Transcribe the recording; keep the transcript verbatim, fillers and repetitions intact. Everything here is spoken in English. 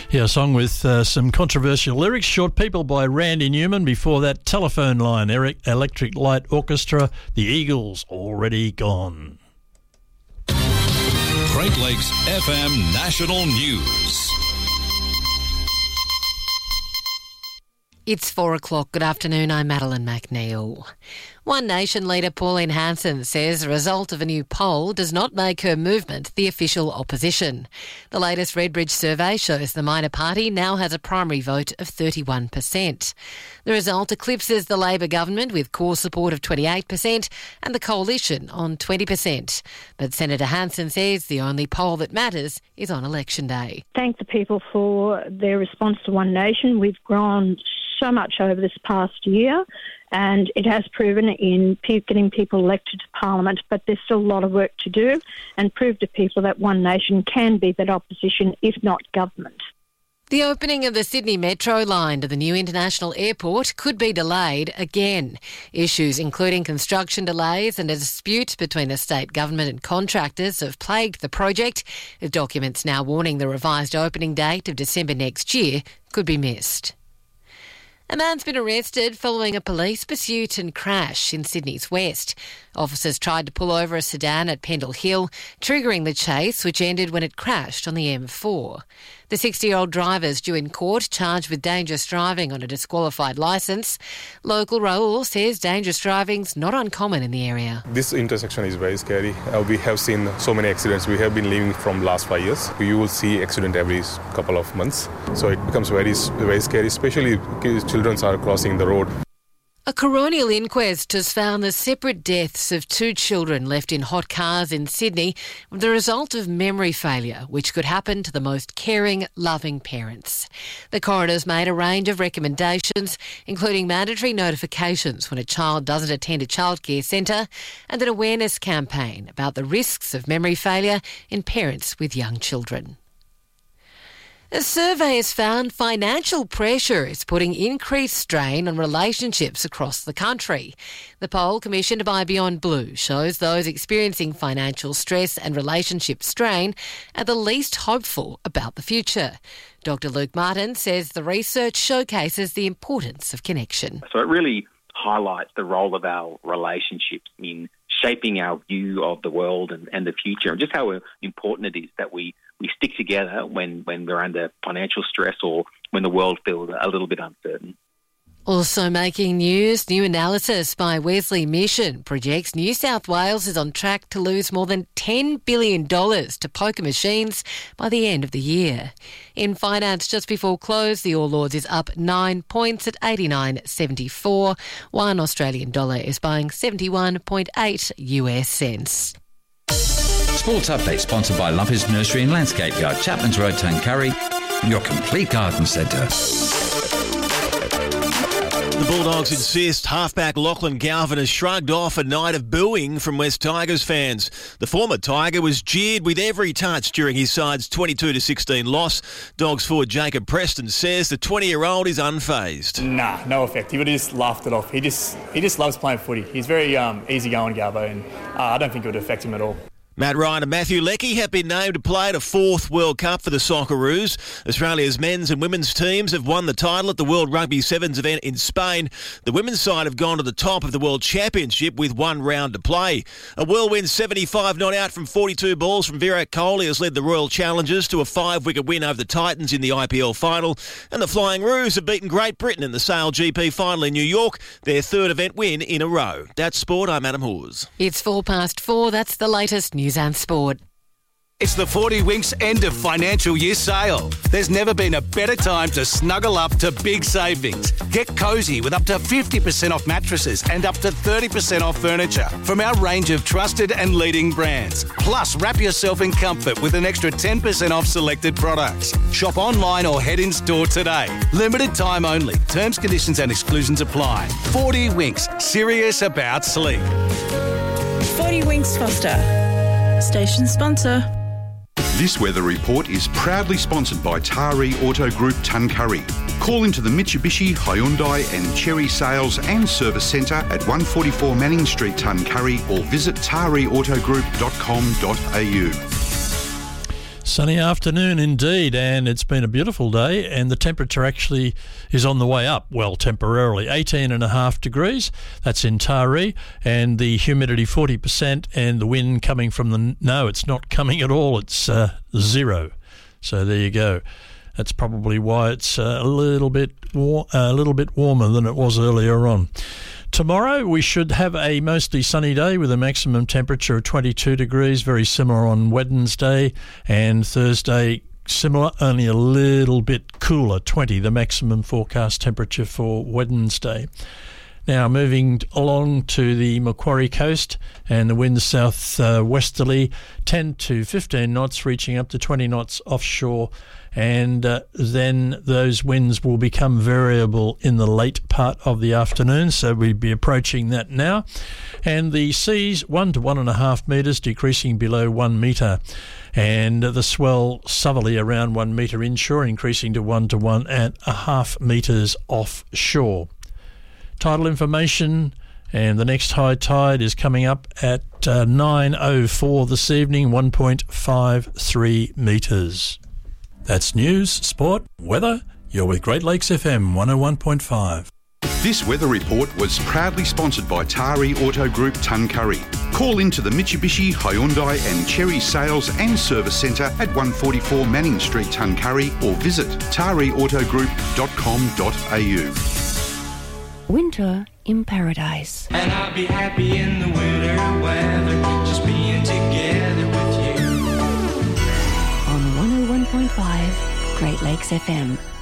Yeah, a song with uh, some controversial lyrics. Short People by Randy Newman. Before that, Telephone Line, Eric Electric Light Orchestra, The Eagles, Already Gone. Great Lakes F M National News. It's four o'clock. Good afternoon. I'm Madeline McNeil. One Nation leader Pauline Hanson says the result of a new poll does not make her movement the official opposition. The latest Redbridge survey shows the minor party now has a primary vote of thirty-one percent. The result eclipses the Labor government with core support of twenty-eight percent and the coalition on twenty percent. But Senator Hanson says the only poll that matters is on election day. Thank the people for their response to One Nation. We've grown so much over this past year, and it has proven in getting people elected to Parliament, but there's still a lot of work to do and prove to people that One Nation can be that opposition, if not government. The opening of the Sydney Metro line to the new international airport could be delayed again. Issues including construction delays and a dispute between the state government and contractors have plagued the project, with documents now warning the revised opening date of December next year could be missed. A man's been arrested following a police pursuit and crash in Sydney's west. Officers tried to pull over a sedan at Pendle Hill, triggering the chase, which ended when it crashed on the M four. The sixty-year-old driver is due in court, charged with dangerous driving on a disqualified licence. Local Raoul says dangerous driving's not uncommon in the area. This intersection is very scary. Uh, we have seen so many accidents. We have been living from last five years. You will see accident every couple of months. So it becomes very, very scary, especially if children are crossing the road. A coronial inquest has found the separate deaths of two children left in hot cars in Sydney were the result of memory failure, which could happen to the most caring, loving parents. The coroner's made a range of recommendations, including mandatory notifications when a child doesn't attend a childcare centre and an awareness campaign about the risks of memory failure in parents with young children. A survey has found financial pressure is putting increased strain on relationships across the country. The poll commissioned by Beyond Blue shows those experiencing financial stress and relationship strain are the least hopeful about the future. Doctor Luke Martin says the research showcases the importance of connection. So it really highlights the role of our relationships in shaping our view of the world and, and the future, and just how important it is that we, we stick together when, when we're under financial stress or when the world feels a little bit uncertain. Also making news, new analysis by Wesley Mission projects New South Wales is on track to lose more than ten billion dollars to poker machines by the end of the year. In finance, just before close, the All Ords is up nine points at eighty-nine seventy-four. One Australian dollar is buying seventy-one point eight US cents. Sports Update sponsored by Lumpers Nursery and Landscape Yard, Chapman's Road, Tuncurry, your complete garden centre. The Bulldogs insist halfback Lachlan Galvin has shrugged off a night of booing from West Tigers fans. The former Tiger was jeered with every touch during his side's twenty-two to sixteen loss. Dogs forward Jacob Preston says the twenty-year-old is unfazed. Nah, no effect. He would have just laughed it off. He just he just loves playing footy. He's very um, easygoing, Galvo, and uh, I don't think it would affect him at all. Matt Ryan and Matthew Leckie have been named to play at a fourth World Cup for the Socceroos. Australia's men's and women's teams have won the title at the World Rugby Sevens event in Spain. The women's side have gone to the top of the World Championship with one round to play. A whirlwind seventy-five not out from forty-two balls from Virat Kohli has led the Royal Challengers to a five-wicket win over the Titans in the I P L final. And the Flying Roos have beaten Great Britain in the Sail G P final in New York, their third event win in a row. That's sport. I'm Adam Hawes. It's four past four. That's the latest news and sport. It's the forty Winks end of financial year sale. There's never been a better time to snuggle up to big savings. Get cosy with up to fifty percent off mattresses and up to thirty percent off furniture from our range of trusted and leading brands. Plus, wrap yourself in comfort with an extra ten percent off selected products. Shop online or head in store today. Limited time only. Terms, conditions and exclusions apply. forty Winks. Serious about sleep. forty Winks Foster. Station sponsor. This weather report is proudly sponsored by Taree Auto Group Tuncurry. Call into the Mitsubishi, Hyundai and Chery Sales and Service Centre at one forty-four Manning Street, Tuncurry, or visit taree auto group dot com dot a u. Sunny afternoon indeed, and it's been a beautiful day, and the temperature actually is on the way up, well, temporarily. eighteen and a half degrees, that's in Taree, and the humidity forty percent, and the wind coming from the... No, it's not coming at all, it's uh, zero. So there you go. That's probably why it's uh, a little bit war- a little bit warmer than it was earlier on. Tomorrow we should have a mostly sunny day with a maximum temperature of twenty-two degrees, very similar on Wednesday, and Thursday similar, only a little bit cooler, twenty, the maximum forecast temperature for Wednesday. Now moving along to the Macquarie coast, and the winds south uh, westerly, ten to fifteen knots, reaching up to twenty knots offshore. And uh, then those winds will become variable in the late part of the afternoon, so we'd be approaching that now. And the seas, one to one and a half metres, decreasing below one metre. And the swell southerly around one metre inshore, increasing to one to one and a half metres offshore. Tidal information, and the next high tide is coming up at uh, nine oh four this evening, one point five three metres. That's news, sport, weather. You're with Great Lakes F M one oh one point five. This weather report was proudly sponsored by Taree Auto Group Tuncurry. Call into the Mitsubishi, Hyundai and Cherry Sales and Service Centre at one forty-four Manning Street, Tuncurry, or visit taree auto group dot com dot a u. Winter in Paradise. And I'll be happy in the winter weather, just being together with you. On one oh one point five Great Lakes F M.